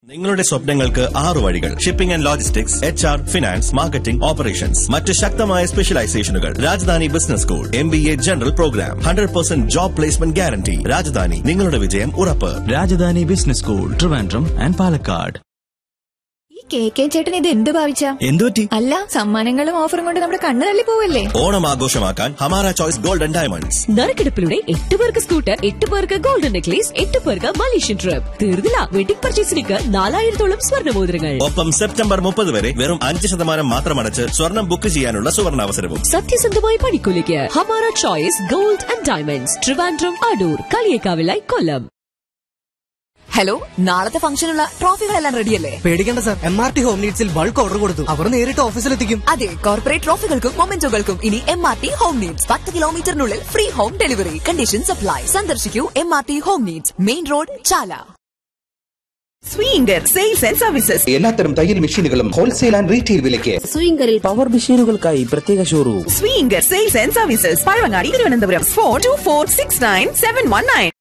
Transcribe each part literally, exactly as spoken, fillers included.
നിങ്ങളുടെ സ്വപ്നങ്ങൾക്ക് ആറു വഴികൾ. Shipping and logistics, H R, finance, marketing, operations. മറ്റ് ശക്തമായ സ്പെഷ്യലൈസേഷനുകൾ. Rajdhani business school, M B A general programme, hundred percent job placement guarantee. Rajdhani, നിങ്ങളുടെ വിജയം ഉറപ്പ്. Rajdhani business school, Trivandrum and Palakkad. K K ചേട്ടൻ ഇത് എന്ത് ഭാവിച്ച? എന്തുപറ്റി? അല്ല, സമ്മാനങ്ങളും ഓഫറും കൊണ്ട് നമ്മുടെ കണ്ണ് തള്ളി പോവല്ലേ? ഓണം ആഘോഷമാക്കാൻ ഹമാര ചോയ്സ് ഗോൾഡൻ ഡയമണ്ട്സ്. നറുക്കെടുപ്പിലൂടെ എട്ട് പേർക്ക് സ്കൂട്ടർ, എട്ട് പേർക്ക് ഗോൾഡൻ നെക്ലേസ്, എട്ട് പേർക്ക് മലേഷ്യൻ ട്രിപ്പ്. തീർന്നില്ല, വെഡിംഗ് പർച്ചേസിലേക്ക് നാലായിരത്തോളം സ്വർണ്ണമോതിരങ്ങൾ. ഒപ്പം സെപ്റ്റംബർ മുപ്പത് വരെ വെറും അഞ്ച് ശതമാനം മാത്രം അടച്ച് സ്വർണം ബുക്ക് ചെയ്യാനുള്ള സുവർണാവസരവും. സത്യസന്ധമായ പണിക്കൂലിക്ക് Hamara choice gold and diamonds, Trivandrum, Adoor, കളിയേക്കാവിലായി, Kollam. Hello, നാളത്തെ ഫംഗ്ഷനുള്ള ട്രോഫികളെല്ലാം റെഡിയല്ലേ? പേടിക്കേണ്ട sir, M R T home നീഡ്സിൽ bulk order കൊടുത്തു. അവർ നേരിട്ട് ഓഫീസിലെത്തിക്കും. അതെ, കോർപ്പറേറ്റ് ട്രോഫികൾക്കും മൊമെന്റോകൾക്കും ഇനി M R T home needs. പത്ത് കിലോമീറ്ററിനുള്ളിൽ free home delivery. Conditions apply. സന്ദർശിക്കൂ M R T home needs, main road, Chala. Swinger sales and services. എല്ലാത്തരം തയ്യൽ മെഷീനുകളും ഹോൾസെയിൽ ആൻഡ് റീറ്റെയിൽ വിലയ്ക്ക്. സ്വിംഗറിൽ പവർ മെഷീനുകൾക്കായി പ്രത്യേക showroom. Swinger sales and services, Pazhavangadi, Thiruvananthapuram. Four to four six nine seven one nine.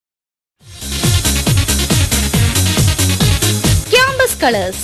Colours.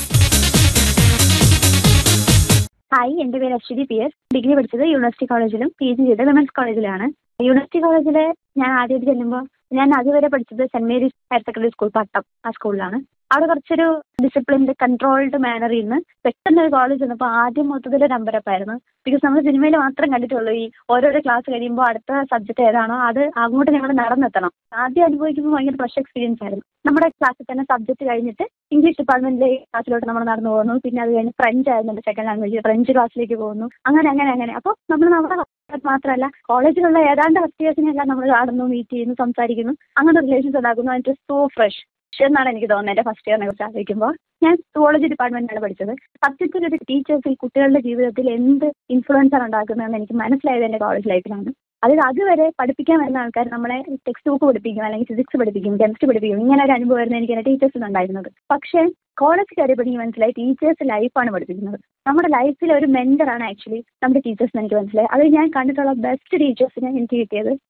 Hi, എന്റെ പേര് Aswathy P S. Degree പഠിച്ചത് university കോളേജിലും P G ചെയ്തത് വിമൻസ് കോളേജിലാണ്. യൂണിവേഴ്സിറ്റി കോളേജിൽ ഞാൻ ആദ്യമായിട്ട് ചെല്ലുമ്പോൾ ഞാൻ അതുവരെ പഠിച്ചത് saint Mary's higher secondary school, പട്ടം, ആ സ്കൂളിലാണ്. അവിടെ കുറച്ചൊരു ഡിസിപ്ലിൻഡ് കൺട്രോൾഡ് മാനറിൽ നിന്ന് പെട്ടെന്ന് ഒരു കോളേജ് വന്നപ്പോൾ ആദ്യം മൊത്തത്തിൽ ഒരു അമ്പരപ്പായിരുന്നു. ബിക്കോസ് നമ്മൾ സിനിമയിൽ മാത്രം കണ്ടിട്ടുള്ളൂ ഈ ഓരോരോ ക്ലാസ് കഴിയുമ്പോൾ അടുത്ത സബ്ജക്ട് ഏതാണോ അത് അങ്ങോട്ട് ഞങ്ങൾ നടന്നെത്തണം. ആദ്യം അനുഭവിക്കുമ്പോൾ ഭയങ്കര ഫ്രഷ് എക്സ്പീരിയൻസ് ആയിരുന്നു. നമ്മുടെ ക്ലാസ്സിൽ തന്നെ സബ്ജക്ട് കഴിഞ്ഞിട്ട് ഇംഗ്ലീഷ് ഡിപ്പാർട്ട്മെന്റിലെ ക്ലാസ്സിലോട്ട് നമ്മൾ നടന്നു പോകുന്നു. പിന്നെ അത് കഴിഞ്ഞ് ഫ്രഞ്ച് ആയിരുന്നു എൻ്റെ സെക്കൻഡ് ലാംഗ്വേജ്, ഫ്രഞ്ച് ക്ലാസ്സിലേക്ക് പോകുന്നു. അങ്ങനെ അങ്ങനെ അങ്ങനെ അപ്പോൾ നമ്മൾ നമ്മുടെ മാത്രമല്ല കോളേജിലുള്ള ഏതാണ്ട് ഫസ്റ്റ് ഇയേഴ്സിനെല്ലാം നമ്മൾ കാണുന്നു, മീറ്റ് ചെയ്യുന്നു, സംസാരിക്കുന്നു, അങ്ങനെ റിലേഷൻസ് ഉണ്ടാക്കുന്നു. അതിൻ്റെ സോ ഫ്രഷ് എന്നാണ് എനിക്ക് തോന്നുന്നത്. എൻ്റെ ഫസ്റ്റ് ഇയറിനെ കുറിച്ച് ആലോചിക്കുമ്പോൾ ഞാൻ സുവോളജി ഡിപ്പാർട്ട്മെന്റിലാണ് പഠിച്ചത്. സത്യത്തിൽ ഒരു ടീച്ചേഴ്സ് ഈ കുട്ടികളുടെ ജീവിതത്തിൽ എന്ത് ഇൻഫ്ലുവൻസ് ആണ് ഉണ്ടാക്കുന്നതെന്ന് എനിക്ക് മനസ്സിലായത് എൻ്റെ കോളേജ് ലൈഫിലാണ്. അതായത് അതുവരെ പഠിപ്പിക്കാൻ വരുന്ന ആൾക്കാർ നമ്മളെ ടെക്സ്റ്റ് ബുക്ക് പഠിപ്പിക്കും, അല്ലെങ്കിൽ ഫിസിക്സ് പഠിപ്പിക്കും, കെമിസ്ട്രി പഠിപ്പിക്കും, ഇങ്ങനെ ഒരു അനുഭവമായിരുന്നു എനിക്ക് എൻ്റെ ടീച്ചേഴ്സിന് ഉണ്ടായിരുന്നത്. പക്ഷേ കോളേജ് കയറിയപ്പോൾ എനിക്ക് മനസ്സിലായി ടീച്ചേഴ്സ് ലൈഫാണ് പഠിപ്പിക്കുന്നത്. നമ്മുടെ ലൈഫിൽ ഒരു മെന്ററാണ് ആക്ച്വലി നമ്മുടെ ടീച്ചേഴ്സ് എന്ന് എനിക്ക് മനസ്സിലായി. അത് ഞാൻ കണ്ടിട്ടുള്ള ബെസ്റ്റ് ടീച്ചേഴ്സിനെ എനിക്ക് കിട്ടിയത്